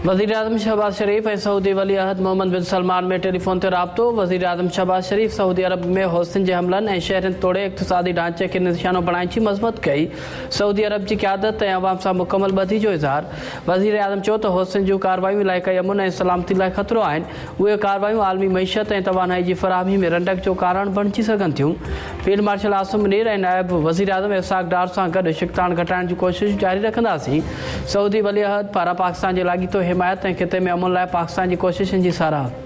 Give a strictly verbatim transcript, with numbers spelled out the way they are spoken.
वज़ीर आज़म शहबाज शरीफ ऐं सऊदी वली अहद मोहम्मद बिन सलमान में टेलीफोन ते राब्तो। वज़ीर आज़म शहबाज शरीफ सऊदी अरब में हौसिन जे हमलनि ऐं शहरनि तोड़े इक़्तिसादी ढांचे खे निशानो बणाइण जी मज़म्मत कई। सऊदी अरब जी क़यादत ऐं अवाम सां मुकमल ॿधी जो इज़हार। वज़ीर आज़म चयो त हौसिन जूं कार्रवायूं इलाइक़ाई अमुन ऐं सलामती लाइ ख़तरो आहिनि। उहे कार्रवायूं आलमी मईशत ऐं तवानाई जी फ़राहमी में रंडक जो कारण बणिजी सघनि थियूं। फील्ड मार्शल आसिम मुनीर ऐं नायब वज़ीर आज़म इसाक डार सां गॾु शिकतान घटाइण जी कोशिशूं जारी रखंदासीं। सऊदी वली अहद पारां पाकिस्तान जे लाॻीतो हिमायत ऐं ख़िते में अमुन लाइ पाकिस्तान जी कोशिशुनि जी साराह।